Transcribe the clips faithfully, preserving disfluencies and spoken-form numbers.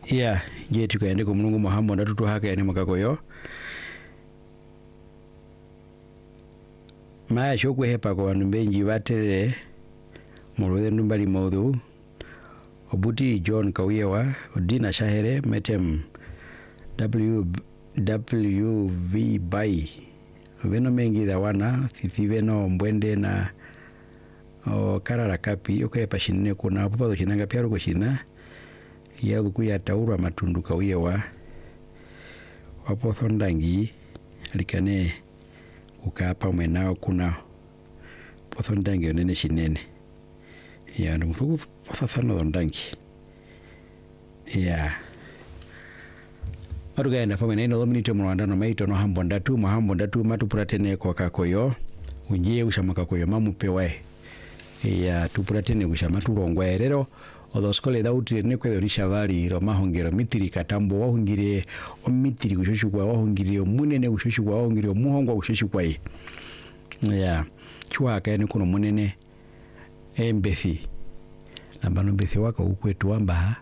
ya je tukaende ko mulungu muhambo ndatutu haka yani makakoyo maya shokwe hepa ko bantu benji baterere mulweze ndumbali modhu obuti John Kawiyewa Odina Shahere metem W W V Bai veno mengi da wana thithi veno mbwende na o karara kapi okepa shinne kuna papa do shinanga pyaro ko shina ya kuya taurwa matundu Kawiyewa wapo thondangi likane ukapa mwenao kuna pothondangi onene shinene ya ndo mfuku pothano thondangi ya Arugenda fa mena ino minute mwanda no maito no hambo ndatu mahambo ndatu matupuratene kwa kakoyo unjie ushamaka koyo mamupewe ya tupuratene gushama turongwa erero odoskole dauti ne kwedo rishavali ro mahongero mitiri katambo wahungire omitiri gushoshugwa wahungire munene gushoshugwa wahungire muhongwa gushoshugwa yi ya chwa kane kuno munene embethi nambano mbethi waka ukwetu wamba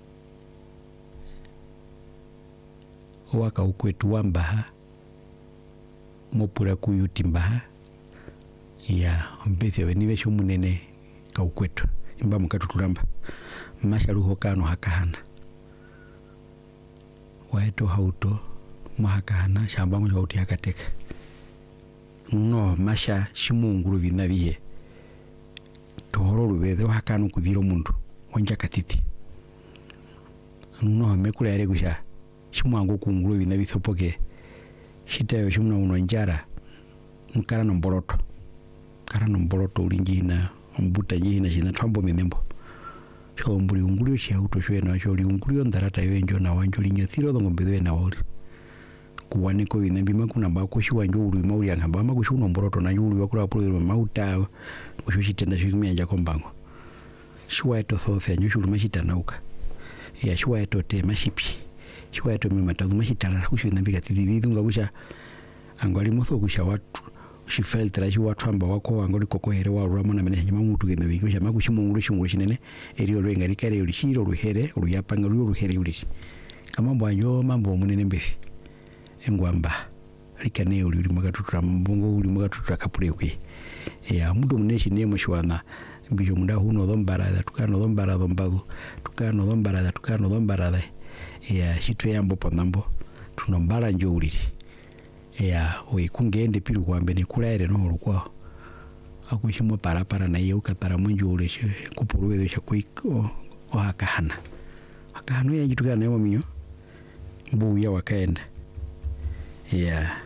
waka ukwetu wamba mopura kuyutimba ya mbethi weniwe shomunene ka ukwetu imba mukatutulamba masharuho kano hakahana waeto hauto mahakahana shamba mu hauti hakateka no masha shimunguru binabiye tohoro rubede hakano kudhiro mundu onja katiti no mekula yare gusha shimwango kunguru binabithopoke shitayo shimuna uno njara nkara no mboroto kara no mboroto ulinjina mbuta jina shina tambo memembo sho mbuli ungulio shi auto shwe na sho ungulio ndarata yenjo na wanjo linyothiro ngombewe na wali kuwane ko binembi makuna bako shi wanjo uri mauli angamba makushuno mboroto na yuli wakura pro mauta kushushitenda shimya ja kombango shwa eto thothe nyo shulu mashitanauka ya shwa eto te mashipi shwa eto mematazu mashitala kushina biga tidividu ngabusha angwali motho kusha watu she felt like you were tramba wako angoli koko here wa ramona mene nyama mutu geme biko shama kushimungulu shingulu shinene eri olwenga likare ulishiro ruhere uluyapanga lu ruhere ulishi kama mbwanyo mambo munene mbefi engwamba likane uli uli magatutra mbongo uli magatutra kapulekwe ya mudu muneshi nemo shwana bijo munda huno dhombara tukano dhombara dhombagu tukano dhombara tukano dhombara ya shitwe yambo panambo tunombara njo ulili ya oikungende piru kwambe ne kulaire no olukwa akushimo para para na yeuka para munju uleshe kupuruwe sha kuiko o hakahana akahano ya jitukana nemo minyo mbu ya wakaenda ya